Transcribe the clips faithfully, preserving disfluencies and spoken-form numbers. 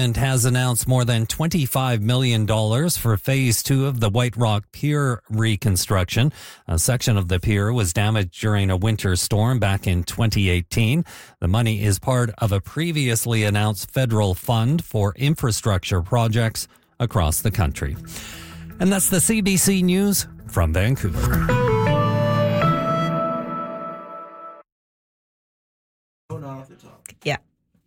government has announced more than twenty-five million dollars for phase two of the White Rock Pier reconstruction. A section of the pier was damaged during a winter storm back in twenty eighteen. The money is part of a previously announced federal fund for infrastructure projects across the country. And that's the C B C News from Vancouver. Yeah.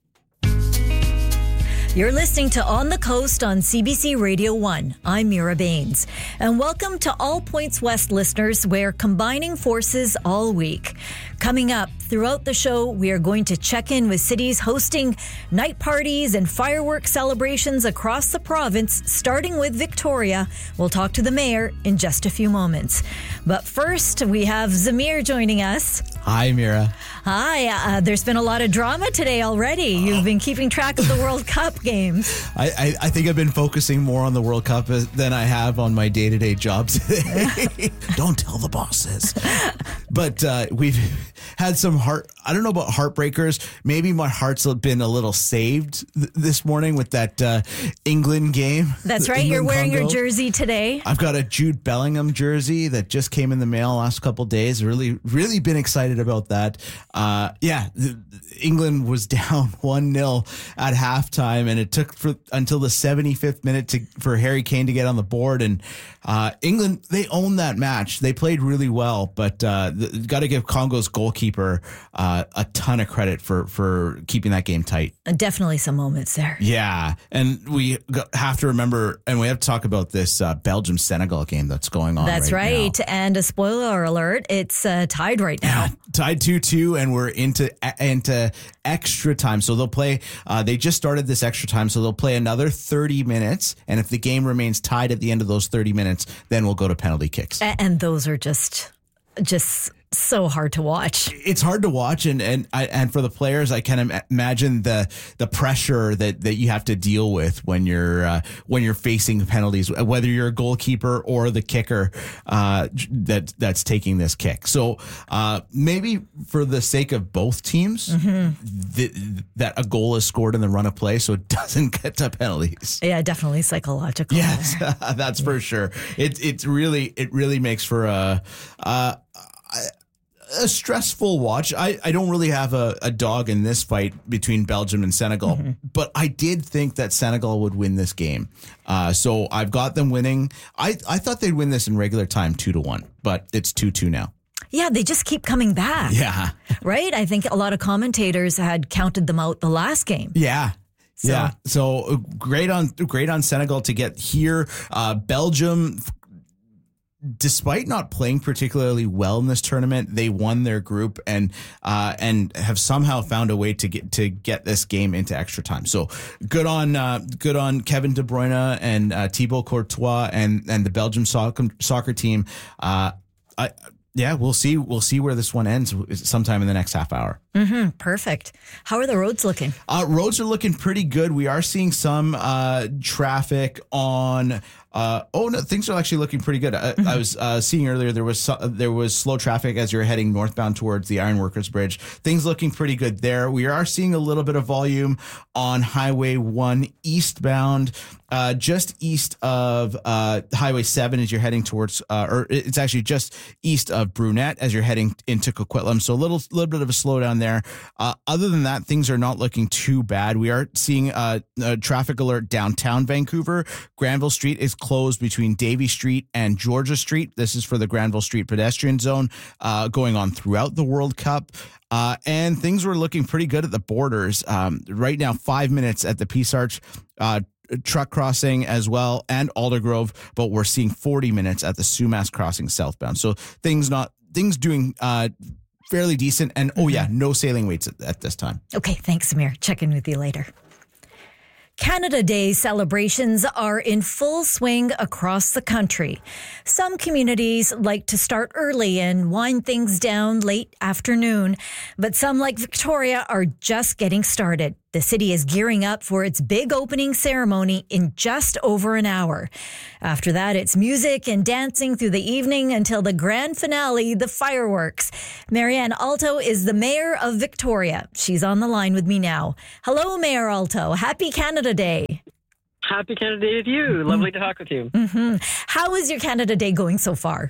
You're listening to On the Coast on C B C Radio one. I'm Mira Baines. And welcome to All Points West listeners. We're combining forces all week. Coming up, throughout the show, we are going to check in with cities hosting night parties and fireworks celebrations across the province, starting with Victoria. We'll talk to the mayor in just a few moments. But first, we have Zamir joining us. Hi, Mira. Hi. Uh, there's been a lot of drama today already. You've been keeping track of the World Cup games. I, I, I think I've been focusing more on the World Cup than I have on my day-to-day job today. Don't tell the bosses. But uh, we've had some heart, I don't know about heartbreakers. Maybe my heart's been a little saved th- this morning with that uh, England game. That's right. You're wearing Congo. Your jersey today. I've got a Jude Bellingham jersey that just came in the mail last couple of days. Really, really been excited about that. Uh, yeah, the, England was down one nil at halftime, and it took for, until the seventy-fifth minute to, for Harry Kane to get on the board. And uh, England, they owned that match. They played really well, but uh, got to give Congo's goalkeeper uh, a ton of credit for, for keeping that game tight. Definitely some moments there. Yeah, and we have to remember, and we have to talk about this uh, Belgium-Senegal game that's going on. That's right, right now. And a spoiler alert, it's uh, tied right now. Yeah, tied two two, and we're into into extra time. So they'll play, uh, they just started this extra time, so they'll play another thirty minutes, and if the game remains tied at the end of those thirty minutes, then we'll go to penalty kicks. And those are just, just so hard to watch. It's hard to watch, and and and for the players, I can imagine the the pressure that, that you have to deal with when you're uh, when you're facing penalties, whether you're a goalkeeper or the kicker uh, that that's taking this kick. So uh, maybe for the sake of both teams, mm-hmm. th- that a goal is scored in the run of play, so it doesn't get to penalties. Yeah, definitely psychological. Yes, that's yeah. for sure. It it's really it really makes for a. Uh, a stressful watch. I, I don't really have a, a dog in this fight between Belgium and Senegal, mm-hmm. but I did think that Senegal would win this game. Uh, so I've got them winning. I, I thought they'd win this in regular time two to one, but it's two two now. Yeah, they just keep coming back. Yeah. Right? I think a lot of commentators had counted them out the last game. Yeah. So. Yeah. So great on great on Senegal to get here. Uh, Belgium, despite not playing particularly well in this tournament, they won their group and uh, and have somehow found a way to get to get this game into extra time. So good on uh, good on Kevin De Bruyne and uh, Thibaut Courtois and and the Belgium soccer, soccer team. Uh, I, yeah, we'll see. We'll see where this one ends sometime in the next half hour. Mm-hmm, perfect. How are the roads looking? Uh, roads are looking pretty good. We are seeing some uh, traffic on. Uh, oh no, things are actually looking pretty good. I, mm-hmm. I was uh, seeing earlier there was uh, there was slow traffic as you're heading northbound towards the Ironworkers Bridge. Things looking pretty good there. We are seeing a little bit of volume on Highway one eastbound, uh, just east of uh, Highway seven as you're heading towards, uh, or it's actually just east of Brunette as you're heading into Coquitlam. So a little little bit of a slowdown there. Uh, other than that, things are not looking too bad. We are seeing uh, a traffic alert downtown Vancouver. Granville Street is closed between Davie Street and Georgia Street. This is for the Granville Street pedestrian zone uh, going on throughout the World Cup. Uh, and things were looking pretty good at the borders. Um, right now, five minutes at the Peace Arch uh, truck crossing as well and Aldergrove, but we're seeing forty minutes at the Sumas crossing southbound. So things not things doing uh, fairly decent. And oh yeah, no sailing waits at, at this time. Okay, thanks, Samir. Check in with you later. Canada Day celebrations are in full swing across the country. Some communities like to start early and wind things down late afternoon, but some, like Victoria, are just getting started. The city is gearing up for its big opening ceremony in just over an hour. After that, it's music and dancing through the evening until the grand finale, the fireworks. Marianne Alto is the mayor of Victoria. She's on the line with me now. Hello, Mayor Alto. Happy Canada Day. Happy Canada Day to you. Mm-hmm. Lovely to talk with you. Mm-hmm. How is your Canada Day going so far?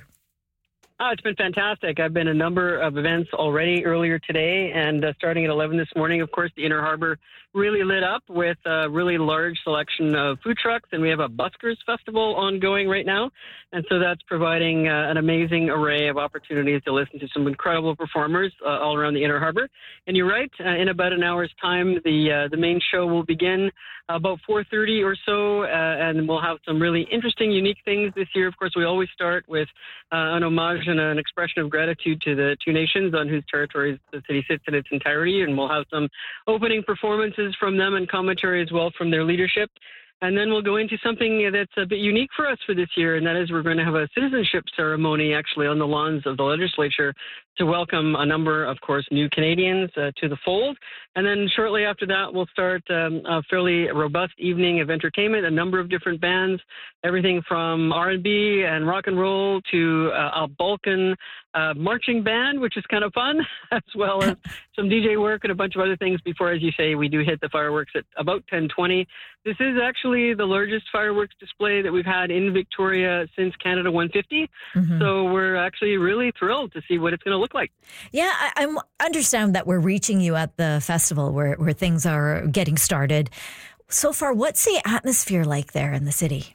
Oh, it's been fantastic. I've been a number of events already earlier today, and uh, starting at eleven this morning, of course, the Inner Harbor really lit up with a really large selection of food trucks, and we have a Buskers Festival ongoing right now, and so that's providing uh, an amazing array of opportunities to listen to some incredible performers uh, all around the Inner Harbor. And you're right, uh, in about an hour's time, the uh, the main show will begin about four thirty or so, uh, and we'll have some really interesting, unique things this year. Of course, we always start with uh, an homage and an expression of gratitude to the two nations on whose territories the city sits in its entirety, and we'll have some opening performances from them and commentary as well from their leadership. And then we'll go into something that's a bit unique for us for this year, and that is we're going to have a citizenship ceremony actually on the lawns of the legislature to welcome a number, of course, new Canadians uh, to the fold. And then shortly after that, we'll start um, a fairly robust evening of entertainment, a number of different bands, everything from R and B and rock and roll to uh, a Balkan uh, marching band, which is kind of fun, as well as some D J work and a bunch of other things before, as you say, we do hit the fireworks at about ten twenty. This is actually the largest fireworks display that we've had in Victoria since Canada one fifty. Mm-hmm. So we're actually really thrilled to see what it's going to look like. Yeah, I, I understand that we're reaching you at the festival where, where things are getting started. So far, what's the atmosphere like there in the city?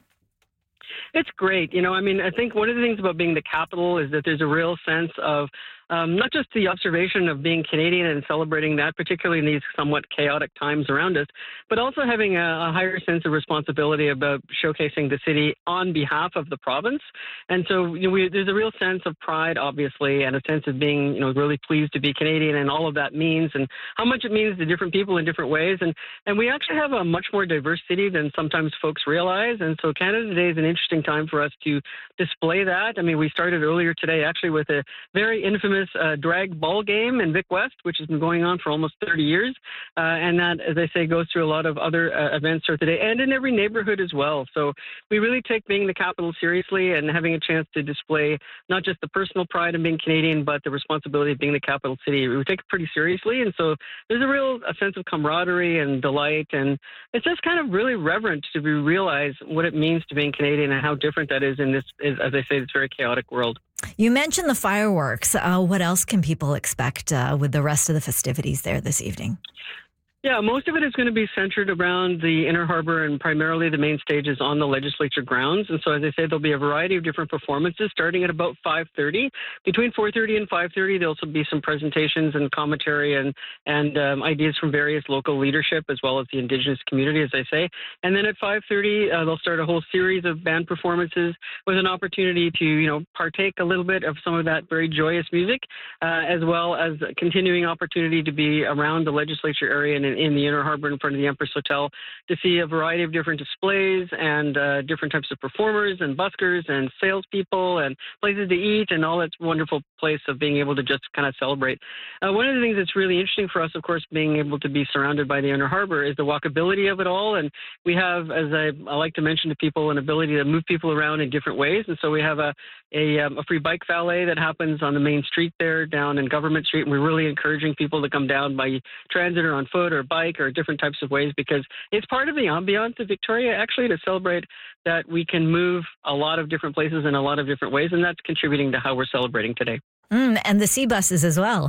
It's great. You know, I mean, I think one of the things about being the capital is that there's a real sense of Um, not just the observation of being Canadian and celebrating that, particularly in these somewhat chaotic times around us, but also having a, a higher sense of responsibility about showcasing the city on behalf of the province. And so you know, we, there's a real sense of pride, obviously, and a sense of being, you know, really pleased to be Canadian and all of that means and how much it means to different people in different ways. And, and we actually have a much more diverse city than sometimes folks realize. And so Canada Day is an interesting time for us to display that. I mean, we started earlier today actually with a very infamous Uh, drag ball game in Vic West, which has been going on for almost thirty years. Uh, and that, as I say, goes through a lot of other uh, events throughout the day and in every neighborhood as well. So we really take being the capital seriously and having a chance to display not just the personal pride of being Canadian, but the responsibility of being the capital city. We take it pretty seriously. And so there's a real a sense of camaraderie and delight. And it's just kind of really reverent to realize what it means to being Canadian and how different that is in this, as I say, this very chaotic world. You mentioned the fireworks. Uh, what else can people expect uh, with the rest of the festivities there this evening? Yeah, most of it is going to be centered around the Inner Harbor and primarily the main stages on the legislature grounds. And so, as I say, there'll be a variety of different performances starting at about five thirty. Between four thirty and five thirty, there'll also be some presentations and commentary and, and um, ideas from various local leadership as well as the Indigenous community, as I say. And then at five thirty, uh, they'll start a whole series of band performances with an opportunity to, you know, partake a little bit of some of that very joyous music, uh, as well as a continuing opportunity to be around the legislature area and in the Inner Harbor in front of the Empress Hotel to see a variety of different displays and uh, different types of performers and buskers and salespeople and places to eat and all that wonderful place of being able to just kind of celebrate. Uh, one of the things that's really interesting for us, of course, being able to be surrounded by the Inner Harbor is the walkability of it all. And we have, as I, I like to mention to people, an ability to move people around in different ways. And so we have a, a, um, a free bike valet that happens on the main street there down in Government Street. And we're really encouraging people to come down by transit or on foot or bike or different types of ways because it's part of the ambiance of Victoria actually to celebrate that we can move a lot of different places in a lot of different ways, and that's contributing to how we're celebrating today. Mm, and the sea buses as well.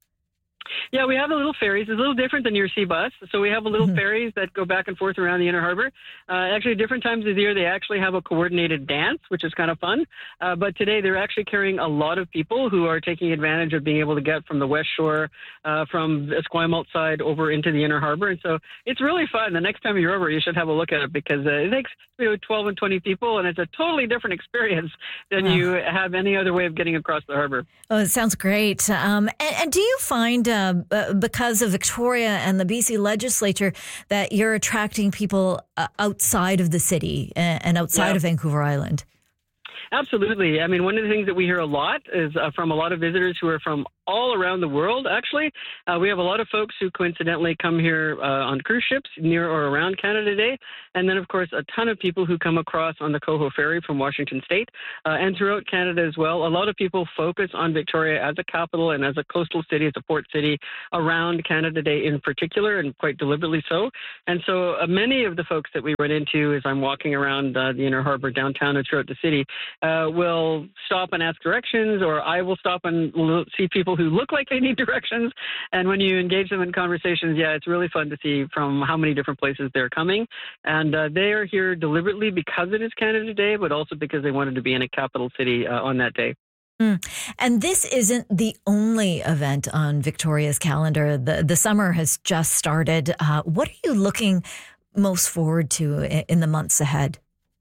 Yeah, we have a little ferries. It's a little different than your sea bus. So we have a little mm-hmm. ferries that go back and forth around the Inner Harbor. Uh, actually, different times of the year, they actually have a coordinated dance, which is kind of fun. Uh, but today, they're actually carrying a lot of people who are taking advantage of being able to get from the West Shore, uh, from the Esquimalt side over into the Inner Harbor. And so it's really fun. The next time you're over, you should have a look at it because uh, it takes you know, twelve and twenty people, and it's a totally different experience than oh. you have any other way of getting across the harbor. Oh, it sounds great. Um, and, and do you find... Uh, Uh, because of Victoria and the B C legislature that you're attracting people uh, outside of the city and, and outside yeah. of Vancouver Island? Absolutely. I mean, one of the things that we hear a lot is uh, from a lot of visitors who are from all around the world, actually. Uh, we have a lot of folks who coincidentally come here uh, on cruise ships near or around Canada Day. And then, of course, a ton of people who come across on the Coho Ferry from Washington State uh, and throughout Canada as well. A lot of people focus on Victoria as a capital and as a coastal city, as a port city around Canada Day in particular, and quite deliberately so. And so uh, many of the folks that we run into as I'm walking around uh, the Inner Harbor downtown and throughout the city uh, will stop and ask directions, or I will stop and l- see people who look like they need directions. And when you engage them in conversations, yeah, it's really fun to see from how many different places they're coming. And uh, they are here deliberately because it is Canada Day, but also because they wanted to be in a capital city uh, on that day. Mm. And this isn't the only event on Victoria's calendar. The, the summer has just started. Uh, what are you looking most forward to in the months ahead?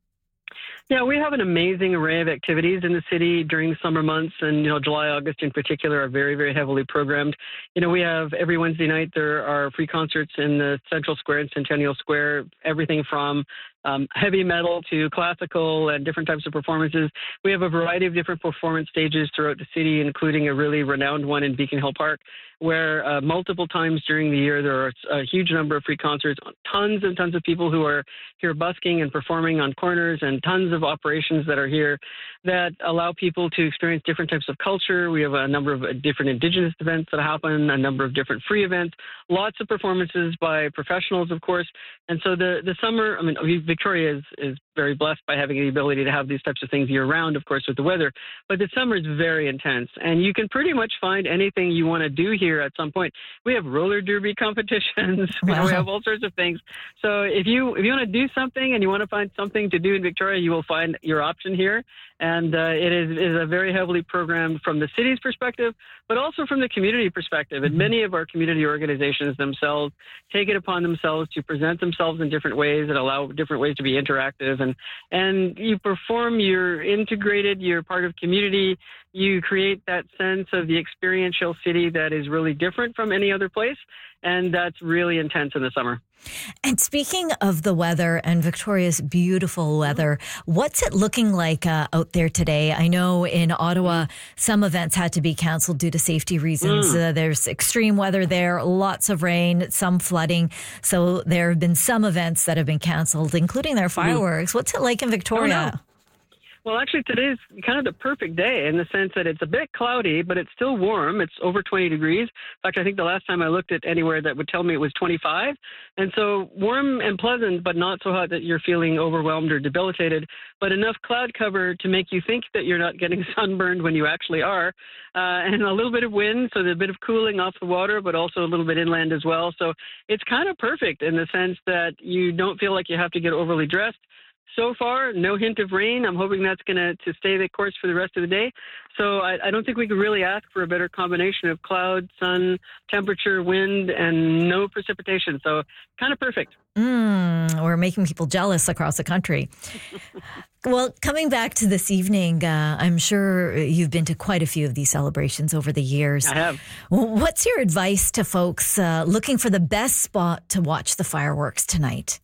Yeah, we have an amazing array of activities in the city during the summer months, and, you know, July, August in particular are very, very heavily programmed. You know, we have every Wednesday night, there are free concerts in the Central Square and Centennial Square, everything from um, heavy metal to classical and different types of performances. We have a variety of different performance stages throughout the city, including a really renowned one in Beacon Hill Park, where uh, multiple times during the year there are a huge number of free concerts, tons and tons of people who are here busking and performing on corners, and tons of operations that are here that allow people to experience different types of culture. We have a number of different Indigenous events that happen, a number of different free events, lots of performances by professionals, of course. And so the, the summer, I mean, Victoria is, is very blessed by having the ability to have these types of things year round, of course, with the weather. But the summer is very intense, and you can pretty much find anything you want to do here at some point. We have roller derby competitions. Wow. We have all sorts of things. So if you if you want to do something and you want to find something to do in Victoria, you will find your option here. And uh, it is, is a very heavily programmed from the city's perspective, but also from the community perspective. And many of our community organizations themselves take it upon themselves to present themselves in different ways that allow different ways to be interactive. And, and you perform, you're integrated, you're part of community. You create that sense of the experiential city that is really different from any other place. And that's really intense in the summer. And speaking of the weather and Victoria's beautiful weather, what's it looking like uh, out there today? I know in Ottawa, some events had to be canceled due to safety reasons. Mm. Uh, there's extreme weather there, lots of rain, some flooding. So there have been some events that have been canceled, including their fireworks. Mm. What's it like in Victoria? Oh, no. Well, actually, today is kind of the perfect day in the sense that it's a bit cloudy, but it's still warm. It's over twenty degrees. In fact, I think the last time I looked at anywhere that would tell me it was twenty-five. And so warm and pleasant, but not so hot that you're feeling overwhelmed or debilitated, but enough cloud cover to make you think that you're not getting sunburned when you actually are. Uh, and a little bit of wind, so there's a bit of cooling off the water, but also a little bit inland as well. So it's kind of perfect in the sense that you don't feel like you have to get overly dressed. So far, no hint of rain. I'm hoping that's going to to stay the course for the rest of the day. So I, I don't think we could really ask for a better combination of cloud, sun, temperature, wind, and no precipitation. So kind of perfect. Mm, we're making people jealous across the country. Well, coming back to this evening, uh, I'm sure you've been to quite a few of these celebrations over the years. I have. What's your advice to folks uh, looking for the best spot to watch the fireworks tonight?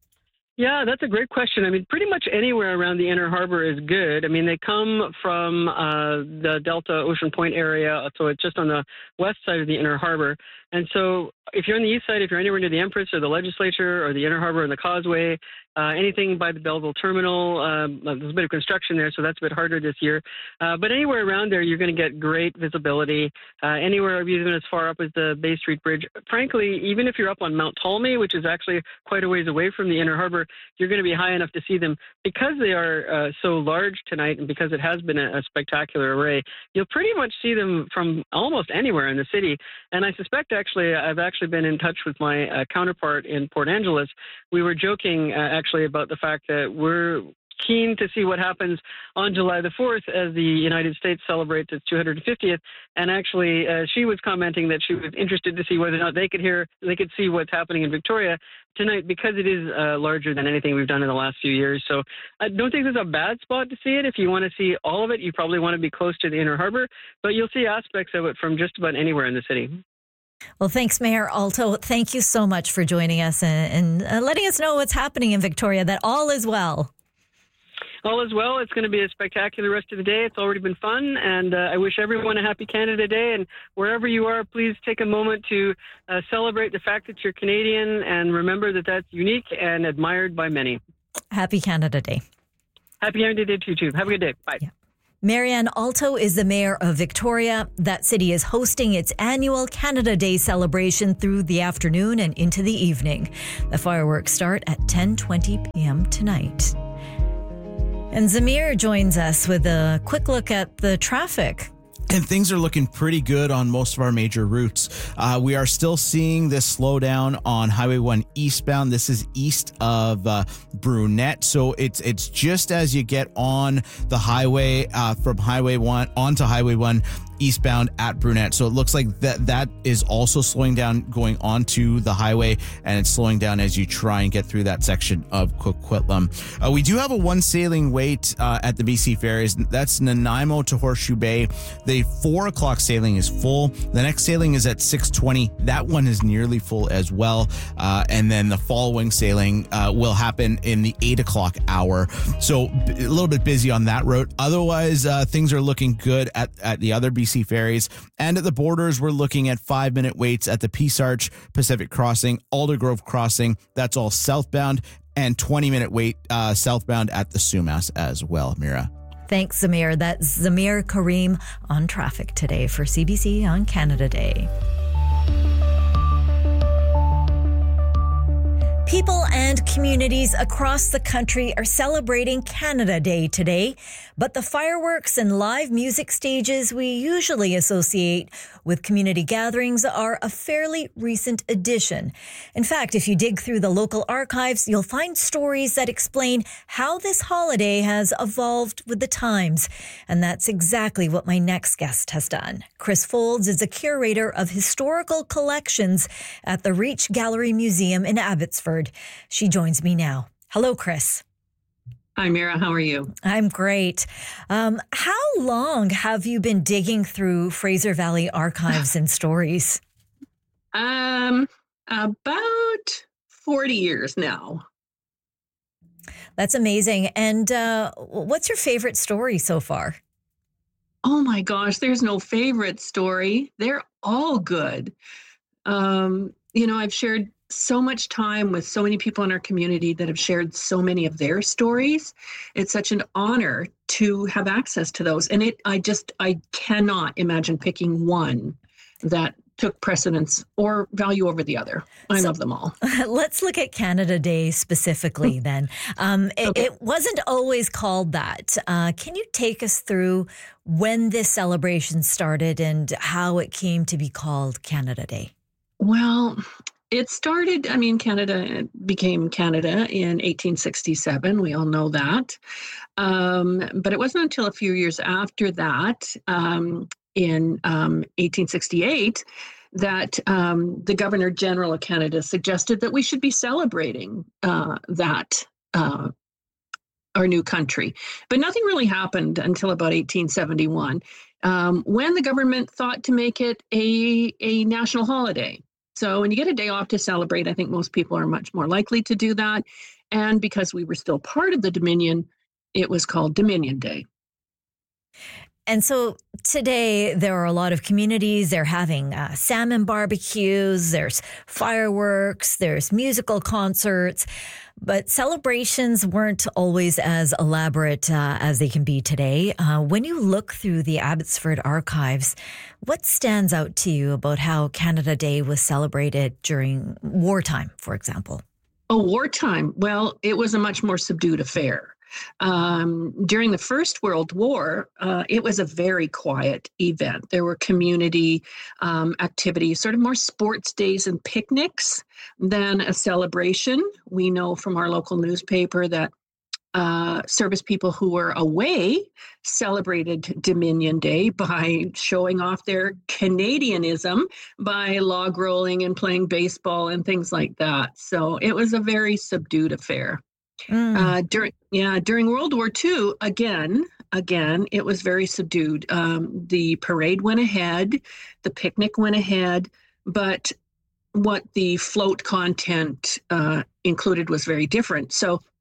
Yeah, that's a great question. I mean, pretty much anywhere around the Inner Harbor is good. I mean, they come from uh, the Delta Ocean Point area, so it's just on the west side of the Inner Harbor. And so if you're on the east side, if you're anywhere near the Empress or the Legislature or the Inner Harbor and the Causeway, uh, anything by the Belleville Terminal, um, there's a bit of construction there, so that's a bit harder this year. Uh, but anywhere around there, you're going to get great visibility. Uh, anywhere even as far up as the Bay Street Bridge. Frankly, even if you're up on Mount Ptolemy, which is actually quite a ways away from the Inner Harbor, you're going to be high enough to see them. Because they are uh, so large tonight and because it has been a, a spectacular array, you'll pretty much see them from almost anywhere in the city. And I suspect actually, I've actually been in touch with my uh, counterpart in Port Angeles. We were joking uh, actually about the fact that we're keen to see what happens on July the fourth as the United States celebrates its two hundred fiftieth. And actually, uh, she was commenting that she was interested to see whether or not they could hear, they could see what's happening in Victoria tonight because it is uh, larger than anything we've done in the last few years. So I don't think there's a bad spot to see it. If you want to see all of it, you probably want to be close to the Inner Harbor, but you'll see aspects of it from just about anywhere in the city. Well, thanks, Mayor Alto. Thank you so much for joining us and, and uh, letting us know what's happening in Victoria, that all is well. all is well. It's going to be a spectacular rest of the day. It's already been fun, and uh, I wish everyone a happy Canada Day. And wherever you are, please take a moment to uh, celebrate the fact that you're Canadian and remember that that's unique and admired by many. Happy Canada Day. Happy Canada Day to you, too. Have a good day. Bye. Yeah. Marianne Alto is the mayor of Victoria. That city is hosting its annual Canada Day celebration through the afternoon and into the evening. The fireworks start at ten twenty p.m. tonight. And Zamir joins us with a quick look at the traffic. And things are looking pretty good on most of our major routes. Uh, we are still seeing this slowdown on Highway one eastbound. This is east of uh, Brunette. So it's it's just as you get on the highway uh, from Highway one onto Highway one eastbound at Brunette. So it looks like that that is also slowing down going onto the highway, and it's slowing down as you try and get through that section of Coquitlam. Uh, we do have a one sailing wait uh, at the B C ferries. That's Nanaimo to Horseshoe Bay. The four o'clock sailing is full. The next sailing is at six twenty. That one is nearly full as well. Uh, and then the following sailing uh, will happen in the eight o'clock hour. So a little bit busy on that route. Otherwise, uh, things are looking good at, at the other B C ferries. And at the borders, we're looking at five minute waits at the Peace Arch, Pacific Crossing, Aldergrove Crossing. That's all southbound, and twenty minute wait uh, southbound at the Sumas as well, Mira. Thanks, Zamir. That's Zamir Karim on traffic today for C B C on Canada Day. People and communities across the country are celebrating Canada Day today, but the fireworks and live music stages we usually associate with community gatherings are a fairly recent addition. In fact, if you dig through the local archives, you'll find stories that explain how this holiday has evolved with the times. And that's exactly what my next guest has done. Chris Folds is a curator of historical collections at the Reach Gallery Museum in Abbotsford. She joins me now. Hello, Chris. Hi, Mira. How are you? I'm great. Um, how long have you been digging through Fraser Valley archives and stories? Um, about forty years now. That's amazing. And uh, what's your favorite story so far? Oh my gosh, there's no favorite story. They're all good. Um, you know, I've shared so much time with so many people in our community that have shared so many of their stories. It's such an honor to have access to those. And it, I just, I cannot imagine picking one that took precedence or value over the other. I so, love them all. Let's look at Canada Day specifically then. Um, it, okay. it wasn't always called that. Uh, can you take us through when this celebration started and how it came to be called Canada Day? Well, it started, I mean, Canada became Canada in eighteen sixty-seven. We all know that. Um, but it wasn't until a few years after that, um, in um, eighteen sixty-eight, that um, the Governor General of Canada suggested that we should be celebrating uh, that, uh, our new country. But nothing really happened until about eighteen seventy-one, um, when the government thought to make it a, a national holiday. So when you get a day off to celebrate, I think most people are much more likely to do that. And because we were still part of the Dominion, it was called Dominion Day. And so today there are a lot of communities. They're having uh, salmon barbecues, there's fireworks, there's musical concerts, but celebrations weren't always as elaborate uh, as they can be today. Uh, when you look through the Abbotsford archives, what stands out to you about how Canada Day was celebrated during wartime, for example? Oh, wartime. Well, it was a much more subdued affair. Um, during the First World War, uh, it was a very quiet event. There were community um, activities, sort of more sports days and picnics than a celebration. We know from our local newspaper that uh, service people who were away celebrated Dominion Day by showing off their Canadianism by log rolling and playing baseball and things like that. So it was a very subdued affair. Mm. Uh, during yeah, during World War Two, again, again, it was very subdued. Um, the parade went ahead, the picnic went ahead, but what the float content uh, included was very different. So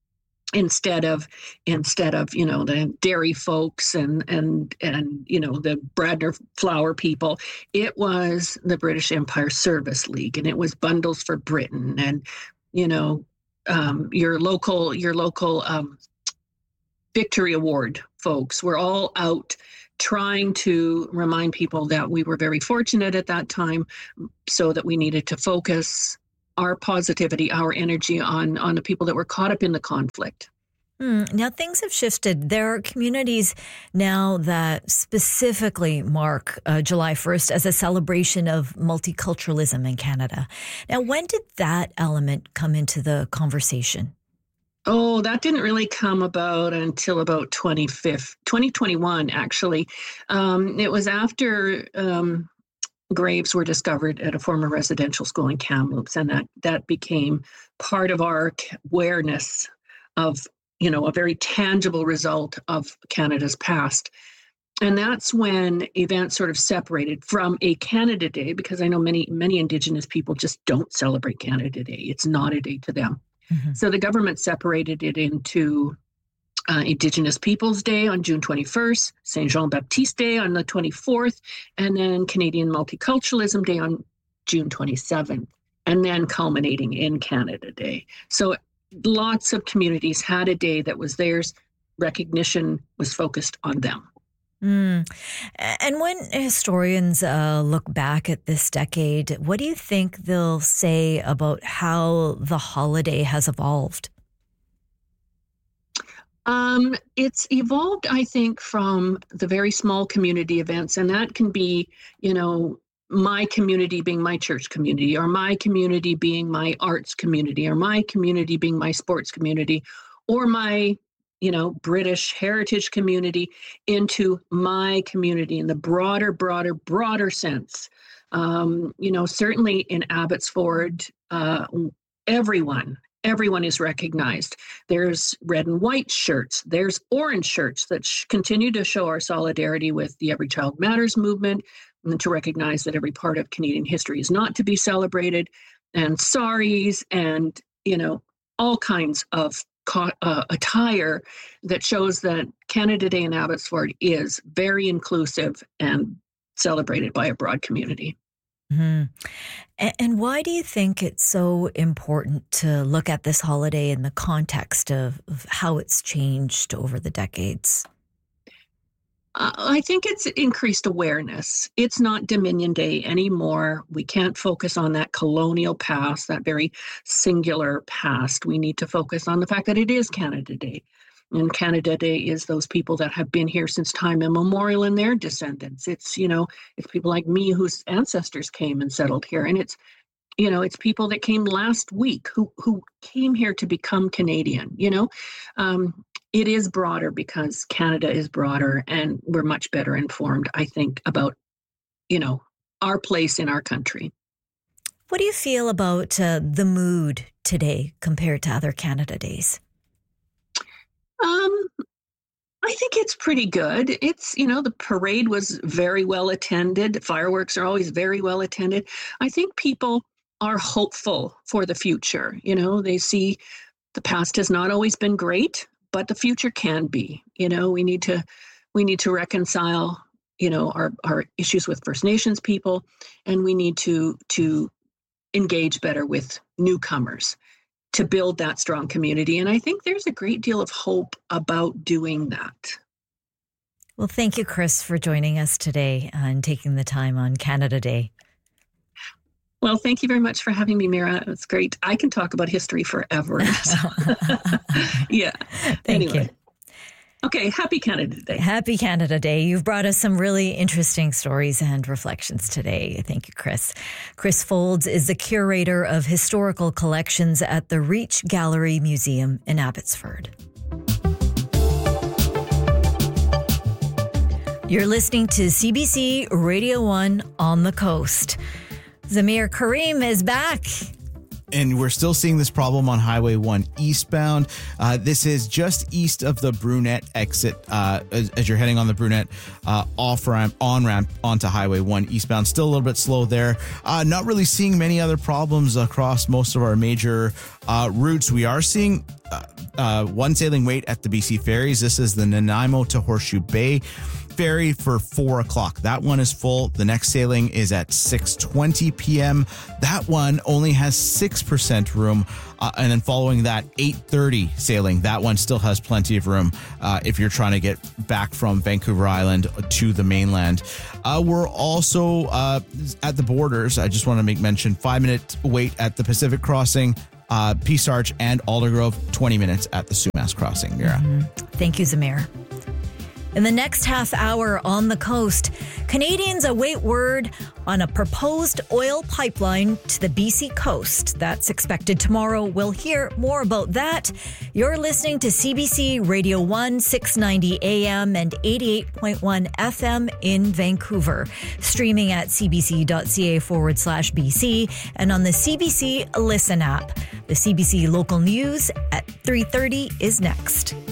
instead of instead of you know the dairy folks and and and you know the Bradner flour people. It was the British Empire Service League, and it was Bundles for Britain, and you know um, your local your local um, Victory Award folks were all out trying to remind people that we were very fortunate at that time, so that we needed to focus our positivity, our energy on on the people that were caught up in the conflict. Hmm. Now, things have shifted. There are communities now that specifically mark uh, July first as a celebration of multiculturalism in Canada. Now, when did that element come into the conversation? Oh, that didn't really come about until about twenty twenty-one, actually. Um, it was after um, graves were discovered at a former residential school in Kamloops, and that, that became part of our awareness of, you know, a very tangible result of Canada's past. And that's when events sort of separated from a Canada Day, because I know many, many Indigenous people just don't celebrate Canada Day. It's not a day to them. Mm-hmm. So the government separated it into uh, Indigenous Peoples Day on June twenty-first, Saint Jean Baptiste Day on the twenty-fourth, and then Canadian Multiculturalism Day on June twenty-seventh, and then culminating in Canada Day. So lots of communities had a day that was theirs. Recognition was focused on them. Mm. And when historians uh, look back at this decade, what do you think they'll say about how the holiday has evolved? Um, it's evolved, I think, from the very small community events, and that can be, you know, my community being my church community, or my community being my arts community, or my community being my sports community, or my you know, British heritage community into my community in the broader, broader, broader sense. Um, you know, certainly in Abbotsford, uh, everyone, everyone is recognized. There's red and white shirts. There's orange shirts that sh- continue to show our solidarity with the Every Child Matters movement, and to recognize that every part of Canadian history is not to be celebrated, and saris, and, you know, all kinds of Uh, attire that shows that Canada Day in Abbotsford is very inclusive and celebrated by a broad community. Mm-hmm. And, and why do you think it's so important to look at this holiday in the context of, of how it's changed over the decades? Uh, I think it's increased awareness. It's not Dominion Day anymore. We can't focus on that colonial past, that very singular past. We need to focus on the fact that it is Canada Day. And Canada Day is those people that have been here since time immemorial and their descendants. It's, you know, it's people like me whose ancestors came and settled here. And it's, you know, it's people that came last week who, who came here to become Canadian, you know. Um, It is broader because Canada is broader, and we're much better informed, I think, about, you know, our place in our country. What do you feel about uh, the mood today compared to other Canada Days? Um, I think it's pretty good. It's, you know, the parade was very well attended. Fireworks are always very well attended. I think people are hopeful for the future. You know, they see the past has not always been great, but the future can be. You know, we need to we need to reconcile, you know, our, our issues with First Nations people, and we need to to engage better with newcomers to build that strong community. And I think there's a great deal of hope about doing that. Well, thank you, Chris, for joining us today and taking the time on Canada Day. Well, thank you very much for having me, Mira. It's great. I can talk about history forever. Yeah. Thank anyway. you. Okay. Happy Canada Day. Happy Canada Day. You've brought us some really interesting stories and reflections today. Thank you, Chris. Chris Folds is the curator of historical collections at the Reach Gallery Museum in Abbotsford. You're listening to C B C Radio one on the Coast. Zamir Karim is back. And we're still seeing this problem on Highway one eastbound. Uh, this is just east of the Brunette exit uh, as, as you're heading on the Brunette uh, off-ramp, on-ramp onto Highway one eastbound. Still a little bit slow there. Uh, not really seeing many other problems across most of our major uh, routes. We are seeing uh, uh, one sailing wait at the B C ferries. This is the Nanaimo to Horseshoe Bay ferry for four o'clock. That one is full. The next sailing is at six twenty p.m. That one only has six percent room. Uh, and then following that, eight thirty sailing. That one still has plenty of room uh, if you're trying to get back from Vancouver Island to the mainland. Uh, we're also uh, at the borders. I just want to make mention, five-minute wait at the Pacific Crossing, uh, Peace Arch, and Aldergrove, twenty minutes at the Sumas Crossing. Mira. Mm-hmm. Thank you, Zamir. In the next half hour on the coast, Canadians await word on a proposed oil pipeline to the B C coast. That's expected tomorrow. We'll hear more about that. You're listening to C B C Radio one, six ninety A M and eighty-eight point one F M in Vancouver. Streaming at cbc.ca forward slash BC and on the C B C Listen app. The C B C Local News at three thirty is next.